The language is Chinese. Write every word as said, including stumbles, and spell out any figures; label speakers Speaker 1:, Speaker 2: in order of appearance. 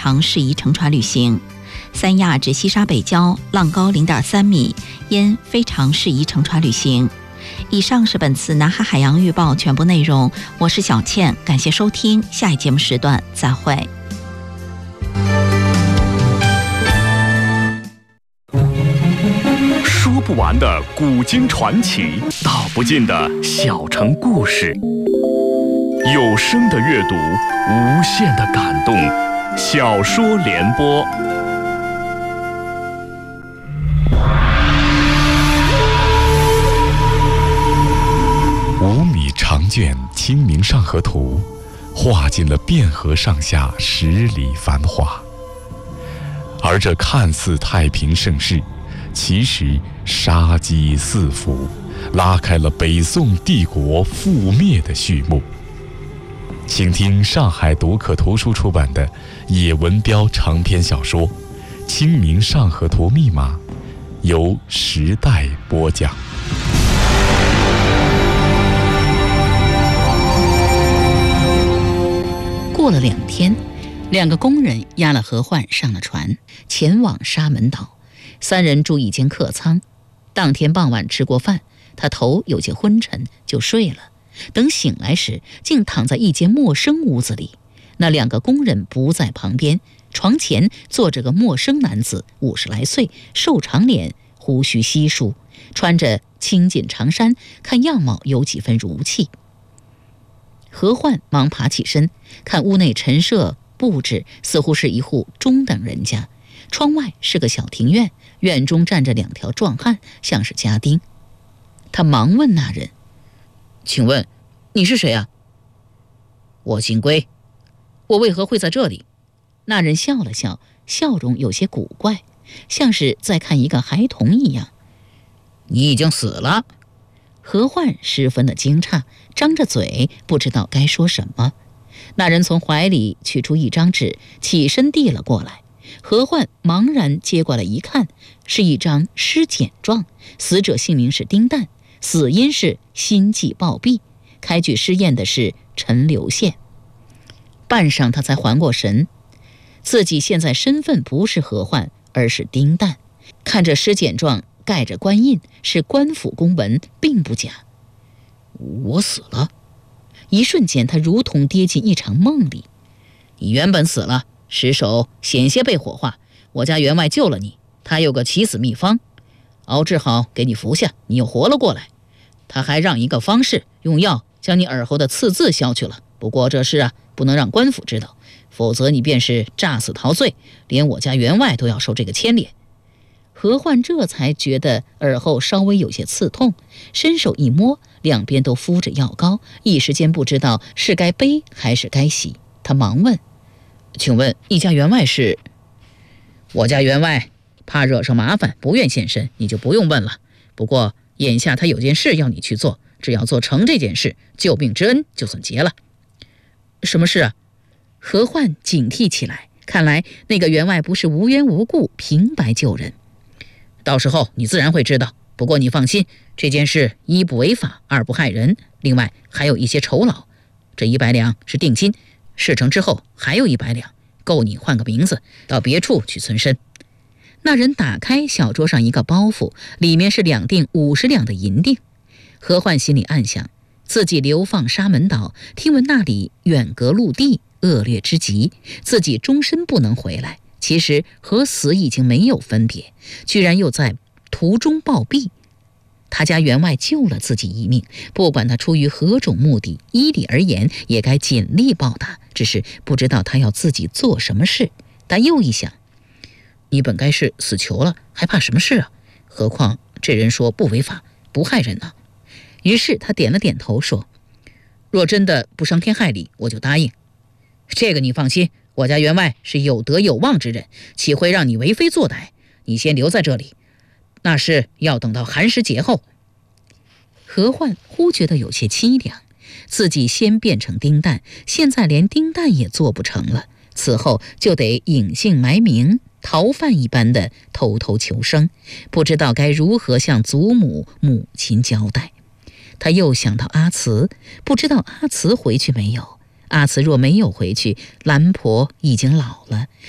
Speaker 1: 常适宜乘船旅行。三亚至西沙北礁浪高 零点三米，因非常适宜乘船旅行。以上是本次南海海洋预报全部内容，我是小倩，感谢收听，下一节目时段再会。
Speaker 2: 说不完的古今传奇，道不尽的小城故事，有声的阅读，无限的感动。小说联播。
Speaker 3: 五米长卷《清明上河图》，画尽了汴河上下十里繁华。而这看似太平盛世，其实杀机四伏，拉开了北宋帝国覆灭的序幕。请听上海读客图书出版的野文标长篇小说《清明上河图密码》，由时代播讲。
Speaker 4: 过了两天，两个工人押了何焕上了船，前往沙门岛。三人住一间客舱。当天傍晚吃过饭，他头有些昏沉，就睡了。等醒来时，竟躺在一间陌生屋子里。那两个工人不在旁边，床前坐着个陌生男子，五十来岁，瘦长脸，胡须稀疏，穿着青锦长衫，看样貌有几分儒气。何焕忙爬起身，看屋内陈设布置，似乎是一户中等人家。窗外是个小庭院，院中站着两条壮汉，像是家丁。他忙问那人：“请问你是谁啊？”“我姓归，我为何会在这里？”那人笑了笑，笑容有些古怪，像是在看一个孩童一样。“你已经死了。”何焕十分的惊诧，张着嘴不知道该说什么。那人从怀里取出一张纸，起身递了过来。何焕茫然接过来一看，是一张尸检状，死者姓名是丁旦，死因是心悸暴毙，开具尸验的是陈留县。半晌他才缓过神，自己现在身份不是何焕，而是丁旦。看着尸检状盖着官印，是官府公文，并不假。我死了。一瞬间他如同跌进一场梦里。你原本死了，尸首险些被火化，我家员外救了你，他有个起死秘方，熬制好给你服下，你又活了过来。他还让一个方士用药将你耳后的刺字消去了，不过这事啊不能让官府知道，否则你便是诈死逃罪，连我家员外都要受这个牵连。何焕这才觉得耳后稍微有些刺痛，伸手一摸，两边都敷着药膏，一时间不知道是该悲还是该喜。他忙问：“请问一家员外是？”“我家员外怕惹上麻烦，不愿现身，你就不用问了。不过眼下他有件事要你去做，只要做成这件事，救命之恩就算结了。”“什么事啊？”何焕警惕起来，看来那个员外不是无缘无故平白救人。“到时候你自然会知道，不过你放心，这件事一不违法，二不害人，另外还有一些酬劳，这一百两是定金，事成之后还有一百两，够你换个名字，到别处去存身。”那人打开小桌上一个包袱，里面是两锭五十两的银锭。何焕心里暗想，自己流放沙门岛，听闻那里远隔陆地，恶劣之极，自己终身不能回来，其实和死已经没有分别，居然又在途中暴毙。他家员外救了自己一命，不管他出于何种目的，依理而言也该尽力报答，只是不知道他要自己做什么事。但又一想，你本该是死囚了，还怕什么事啊？何况这人说不违法，不害人呢。于是他点了点头说：“若真的不伤天害理，我就答应。这个你放心，我家员外是有德有望之人，岂会让你为非作歹？你先留在这里，那是要等到寒食节后。”何焕忽觉得有些凄凉，自己先变成丁旦，现在连丁旦也做不成了，此后就得隐姓埋名，逃犯一般的偷偷求生，不知道该如何向祖母母亲交代。他又想到阿慈，不知道阿慈回去没有。阿慈若没有回去，兰婆已经老了，